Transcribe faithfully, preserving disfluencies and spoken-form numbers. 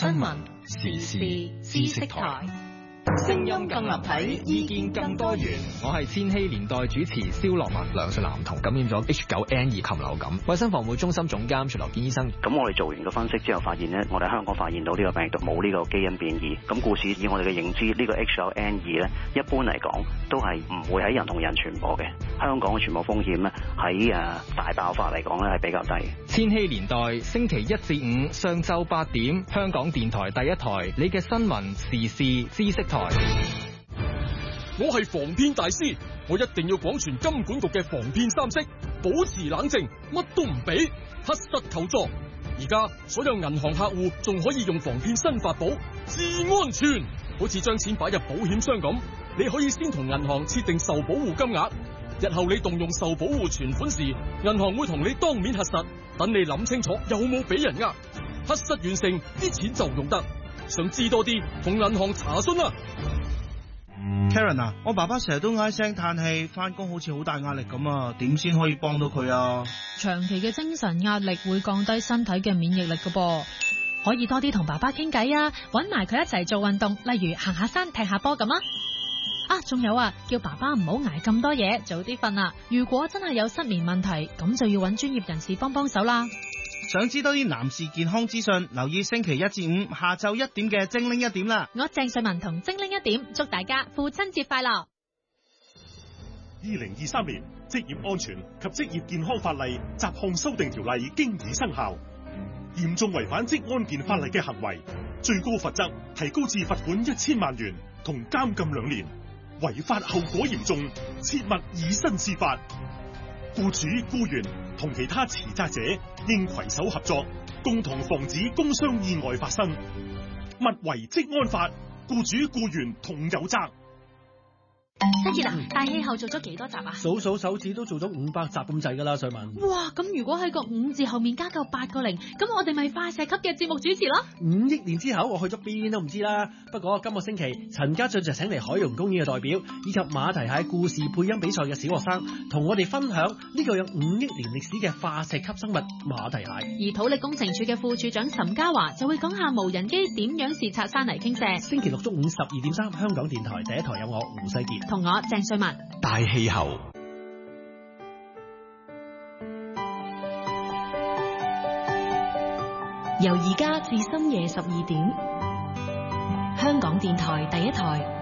新聞時事知識台，聲音更立體，意見更多元。 我係千禧年代主持蕭樂文。兩歲男童感染咗 H 九 N 二禽流感，衛生防護中心總監徐樂堅醫生。 咁我哋做完個分析之後，發現呢，我哋香港發現到呢個病毒冇呢個基因變異。咁故此以我哋嘅認知，呢、這個 H 九 N 二呢，一般嚟講都係唔會喺人同人傳播嘅。香港嘅傳播風險呢，喺誒大爆發嚟講呢係比較低。 千禧年代星期一至五上晝八點，香港電台第一台，你嘅新聞時事知識台。 我係防騙大師，我一定要廣傳金管局嘅防騙三式，保持冷靜，乜都唔俾，核實求助。而家所有銀行客戶仲可以用防騙新法寶至安全，好似將錢擺入保險箱咁，你可以先同銀行設定受保護金額，日後你動用受保護存款時，銀行會同你當面核實，等你諗清楚有冇俾人呃，核實完成啲錢就用得。想知多啲，同銀行查詢啦。 Karen 啊，我爸爸成日都唉聲嘆氣，翻工好似好大壓力咁啊，點先可以幫到佢啊？ 長期嘅精神壓力會降低身體嘅免疫力㗎噃，可以多啲同爸爸傾偈啊，搵埋佢一齊做運動，例如行下山、踢下波咁啊。啊，仲有啊，叫爸爸唔好捱咁多嘢，早啲瞓啊。如果真係有失眠問題，咁就要搵專業人士幫幫手啦。 想知多啲男士健康資訊，留意星期一至五下晝一點嘅精靈一點啦。 我鄭瑞文同精靈一點祝大家父親節快樂。 二零二三年職業安全及職業健康法例雜項修訂條例經已生效，嚴重違反職安健法例嘅行為，最高罰則提高至罰款一千萬元同監禁兩年，違法後果嚴重，切勿以身試法。僱主、僱員同其他持責者應攜手合作，共同防止工傷意外發生。勿違職安法，僱主僱員同有責。 新傑啊，大氣候做咗幾多集啊？ 數數手指都做咗五百集咁滯噶啦，瑞文。 哇，咁如果喺個五字後面加夠八個零，咁我哋咪化石級嘅節目主持咯。 五億年之後我去咗邊都唔知啦。不過今個星期陳家俊就請嚟海洋公園嘅代表，以及馬蹄蟹故事配音比賽嘅小學生，同我哋分享呢個有五億年歷史嘅化石級生物馬蹄蟹。 而土力工程處嘅副處長岑家華就會講下無人機點樣視察山泥傾瀉。 星期六中午十二點三，香港電台第一台有我胡世傑。 同我鄭瑞文。 大氣候， 由而家至深夜十二點，香港電台第一台。